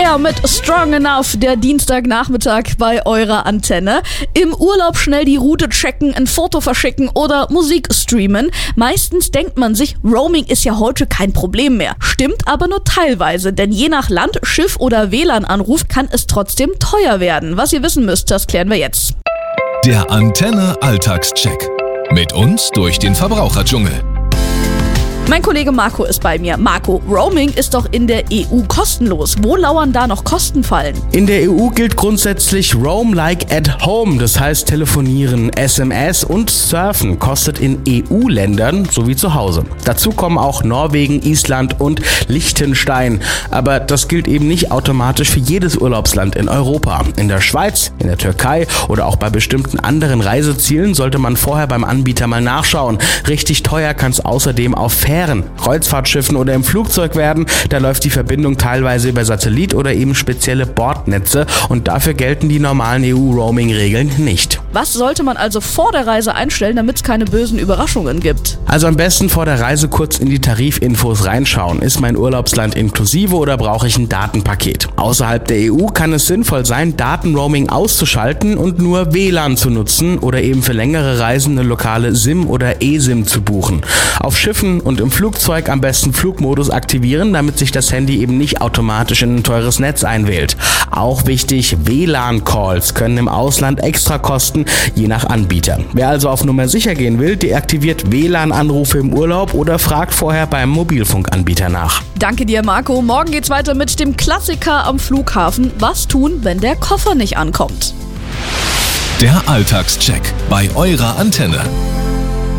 Fire mit Strong Enough, der Dienstagnachmittag bei eurer Antenne. Im Urlaub schnell die Route checken, ein Foto verschicken oder Musik streamen. Meistens denkt man sich, Roaming ist ja heute kein Problem mehr. Stimmt aber nur teilweise, denn je nach Land, Schiff oder WLAN-Anruf kann es trotzdem teuer werden. Was ihr wissen müsst, das klären wir jetzt. Der Antenne Alltagscheck. Mit uns durch den Verbraucherdschungel. Mein Kollege Marco ist bei mir. Marco, Roaming ist doch in der EU kostenlos. Wo lauern da noch Kostenfallen? In der EU gilt grundsätzlich Roam like at home. Das heißt, telefonieren, SMS und surfen kostet in EU-Ländern sowie zu Hause. Dazu kommen auch Norwegen, Island und Liechtenstein. Aber das gilt eben nicht automatisch für jedes Urlaubsland in Europa. In der Schweiz, in der Türkei oder auch bei bestimmten anderen Reisezielen sollte man vorher beim Anbieter mal nachschauen. Richtig teuer kann es außerdem auf Fähren, Kreuzfahrtschiffen oder im Flugzeug werden. Da läuft die Verbindung teilweise über Satellit oder eben spezielle Bordnetze und dafür gelten die normalen EU-Roaming-Regeln nicht. Was sollte man also vor der Reise einstellen, damit es keine bösen Überraschungen gibt? Also am besten vor der Reise kurz in die Tarifinfos reinschauen. Ist mein Urlaubsland inklusive oder brauche ich ein Datenpaket? Außerhalb der EU kann es sinnvoll sein, Datenroaming auszuschalten und nur WLAN zu nutzen oder eben für längere Reisen eine lokale SIM oder eSIM zu buchen. Auf Schiffen und im Flugzeug am besten Flugmodus aktivieren, damit sich das Handy eben nicht automatisch in ein teures Netz einwählt. Auch wichtig, WLAN-Calls können im Ausland extra kosten, je nach Anbieter. Wer also auf Nummer sicher gehen will, deaktiviert WLAN-Anrufe im Urlaub oder fragt vorher beim Mobilfunkanbieter nach. Danke dir, Marco. Morgen geht's weiter mit dem Klassiker am Flughafen. Was tun, wenn der Koffer nicht ankommt? Der Alltagscheck bei eurer Antenne.